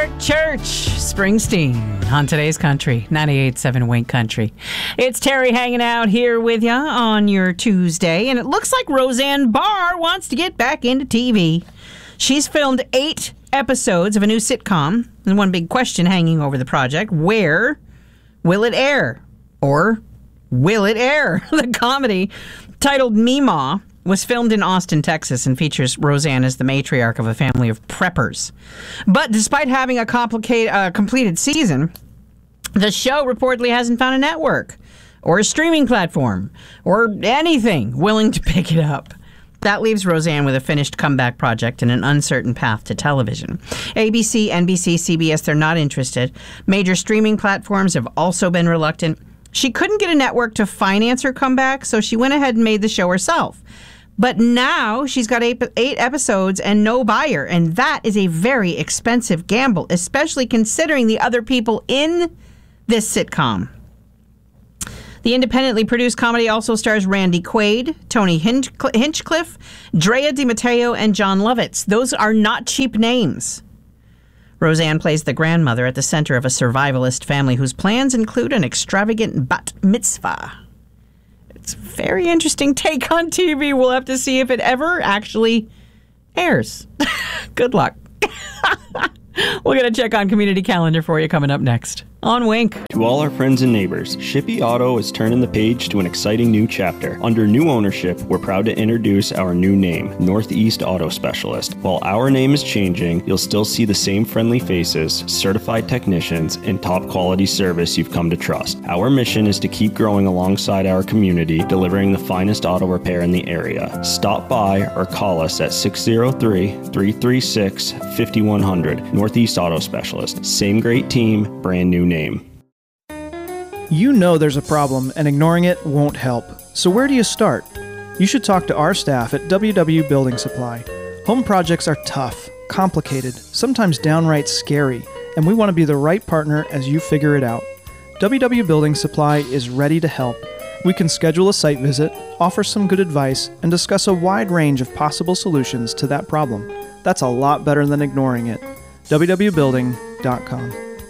Park Church, Springsteen, on today's Country, 98.7 Wink Country. It's Terry hanging out here with you on your Tuesday, and it looks like Roseanne Barr wants to get back into TV. She's filmed 8 episodes of a new sitcom. There's one big question hanging over the project. Where will it air? Or will it air? The comedy, titled Meemaw, was filmed in Austin, Texas, and features Roseanne as the matriarch of a family of preppers. But despite having a completed season, the show reportedly hasn't found a network or a streaming platform or anything willing to pick it up. That leaves Roseanne with a finished comeback project and an uncertain path to television. ABC, NBC, CBS, they're not interested. Major streaming platforms have also been reluctant. She couldn't get a network to finance her comeback, so she went ahead and made the show herself. But now she's got 8 episodes and no buyer, and that is a very expensive gamble, especially considering the other people in this sitcom. The independently produced comedy also stars Randy Quaid, Tony Hinchcliffe, Drea DiMatteo, and John Lovitz. Those are not cheap names. Roseanne plays the grandmother at the center of a survivalist family whose plans include an extravagant bat mitzvah. It's a very interesting take on TV. We'll have to see if it ever actually airs. Good luck. We're going to check on community calendar for you coming up next on Wink. To all our friends and neighbors, Shippey Auto is turning the page to an exciting new chapter. Under new ownership, we're proud to introduce our new name, Northeast Auto Specialist. While our name is changing, you'll still see the same friendly faces, certified technicians, and top quality service you've come to trust. Our mission is to keep growing alongside our community, delivering the finest auto repair in the area. Stop by or call us at 603-336-5100. Northeast Auto Specialist. Same great team, brand new name. You know there's a problem, and ignoring it won't help. So where do you start? You should talk to our staff at WW Building Supply. Home projects are tough, complicated, sometimes downright scary, and we want to be the right partner as you figure it out. WW Building Supply is ready to help. We can schedule a site visit, offer some good advice, and discuss a wide range of possible solutions to that problem. That's a lot better than ignoring it. www.building.com.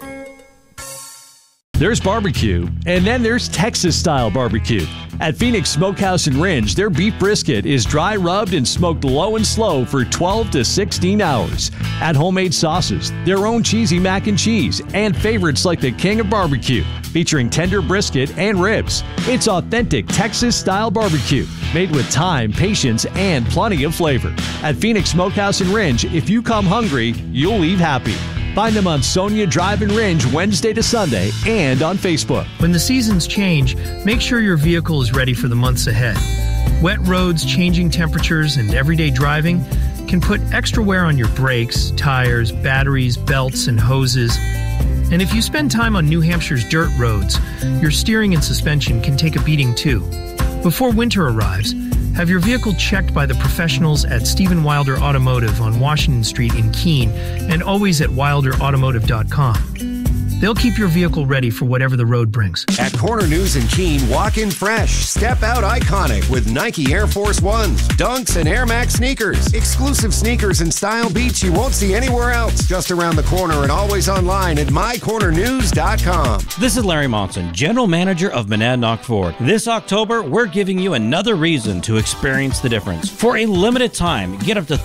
There's barbecue, and then there's Texas-style barbecue. At Phoenix Smokehouse and Ringe, their beef brisket is dry rubbed and smoked low and slow for 12 to 16 hours. Add homemade sauces, their own cheesy mac and cheese, and favorites like the King of Barbecue, featuring tender brisket and ribs. It's authentic Texas-style barbecue, made with time, patience, and plenty of flavor. At Phoenix Smokehouse and Ringe, if you come hungry, you'll leave happy. Find them on Sonia Drive and Ringe Wednesday to Sunday and on Facebook. When the seasons change, make sure your vehicle is ready for the months ahead. Wet roads, changing temperatures, and everyday driving can put extra wear on your brakes, tires, batteries, belts, and hoses. And if you spend time on New Hampshire's dirt roads, your steering and suspension can take a beating too. Before winter arrives, have your vehicle checked by the professionals at Stephen Wilder Automotive on Washington Street in Keene and always at wilderautomotive.com. They'll keep your vehicle ready for whatever the road brings. At Corner News in Keene, walk in fresh, step out iconic with Nike Air Force Ones, Dunks, and Air Max sneakers. Exclusive sneakers and style beats you won't see anywhere else. Just around the corner and always online at mycornernews.com. This is Larry Monson, General Manager of Monadnock Ford. This October, we're giving you another reason to experience the difference. For a limited time, get up to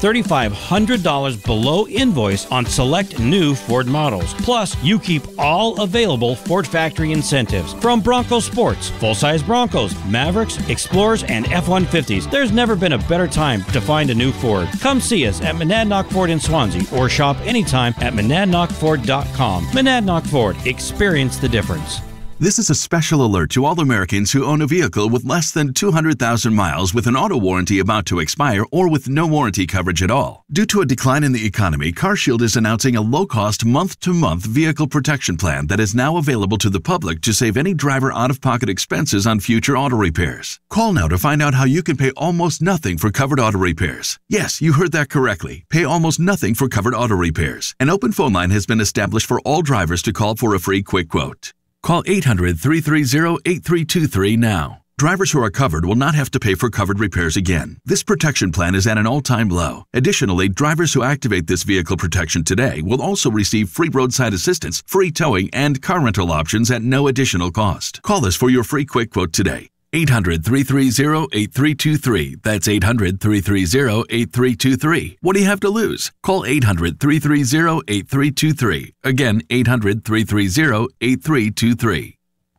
$3,500 below invoice on select new Ford models. Plus, you keep all available Ford factory incentives from Bronco Sports, full-size Broncos, Mavericks, Explorers, and F-150s. There's never been a better time to find a new Ford. Come see us at Monadnock Ford in Swansea or shop anytime at monadnockford.com. Monadnock Ford. Experience the difference. This is a special alert to all Americans who own a vehicle with less than 200,000 miles with an auto warranty about to expire or with no warranty coverage at all. Due to a decline in the economy, CarShield is announcing a low-cost month-to-month vehicle protection plan that is now available to the public to save any driver out-of-pocket expenses on future auto repairs. Call now to find out how you can pay almost nothing for covered auto repairs. Yes, you heard that correctly. Pay almost nothing for covered auto repairs. An open phone line has been established for all drivers to call for a free quick quote. Call 800-330-8323 now. Drivers who are covered will not have to pay for covered repairs again. This protection plan is at an all-time low. Additionally, drivers who activate this vehicle protection today will also receive free roadside assistance, free towing, and car rental options at no additional cost. Call us for your free quick quote today. 800-330-8323. That's 800-330-8323. What do you have to lose? Call 800-330-8323. Again, 800-330-8323.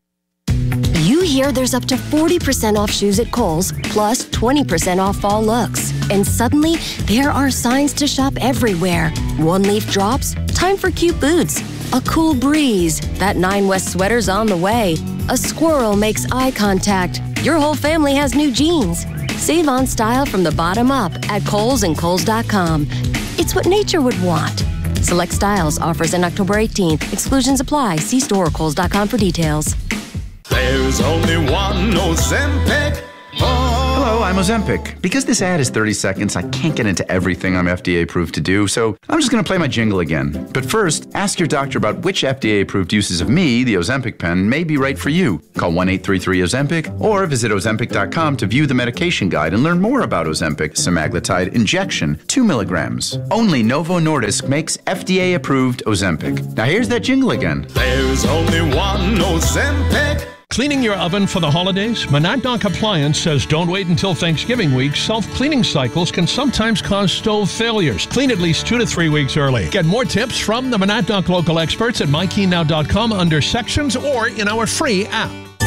You hear there's up to 40% off shoes at Kohl's, plus 20% off fall looks. And suddenly, there are signs to shop everywhere. One leaf drops, time for cute boots. A cool breeze, that 9 West sweater's on the way. A squirrel makes eye contact. Your whole family has new jeans. Save on style from the bottom up at Kohl's and Kohl's.com. It's what nature would want. Select styles, offers end October 18th. Exclusions apply. See store or Kohl's.com for details. There's only one Ozempic. Hello, I'm Ozempic. Because this ad is 30 seconds, I can't get into everything I'm FDA approved to do, so I'm just going to play my jingle again. But first, ask your doctor about which FDA approved uses of me, the Ozempic pen, may be right for you. Call 1-833-OZEMPIC or visit Ozempic.com to view the medication guide and learn more about Ozempic semaglutide injection, 2 milligrams. Only Novo Nordisk makes FDA approved Ozempic. Now here's that jingle again. There's only one Ozempic. Cleaning your oven for the holidays? Monadnock Appliance says don't wait until Thanksgiving week. Self-cleaning cycles can sometimes cause stove failures. Clean at least 2 to 3 weeks early. Get more tips from the Monadnock local experts at MyKeyNow.com under sections or in our free app.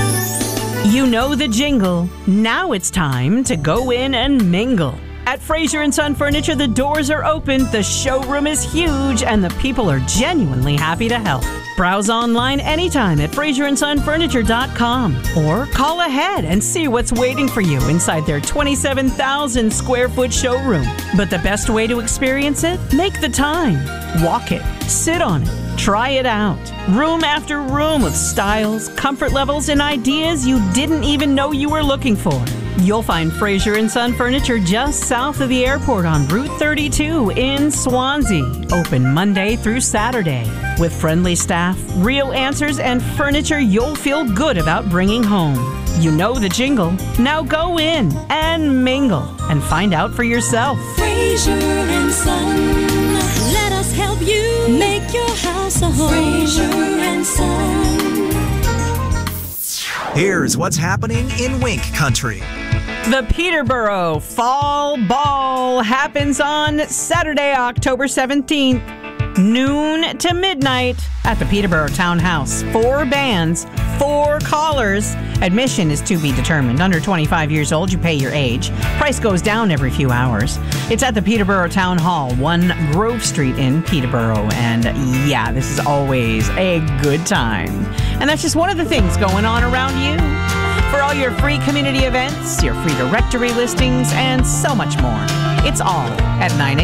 You know the jingle. Now it's time to go in and mingle. At Fraser & Son Furniture, the doors are open, the showroom is huge, and the people are genuinely happy to help. Browse online anytime at FraserandSonFurniture.com or call ahead and see what's waiting for you inside their 27,000 square foot showroom. But the best way to experience it? Make the time. Walk it. Sit on it. Try it out. Room after room of styles, comfort levels, and ideas you didn't even know you were looking for. You'll find Fraser & Son Furniture just south of the airport on Route 32 in Swansea. Open Monday through Saturday. With friendly staff, real answers, and furniture you'll feel good about bringing home. You know the jingle. Now go in and mingle and find out for yourself. Fraser & Son. Let us help you make your house a home. Fraser & Son. Here's what's happening in Wink Country. The Peterborough Fall Ball happens on Saturday, October 17th, noon to midnight at the Peterborough Townhouse. 4 bands, 4 callers. Admission is to be determined. Under 25 years old, you pay your age. Price goes down every few hours. It's at the Peterborough Town Hall, 1 Grove Street in Peterborough. And yeah, this is always a good time. And that's just one of the things going on around you. For all your free community events, your free directory listings, and so much more. It's all at 9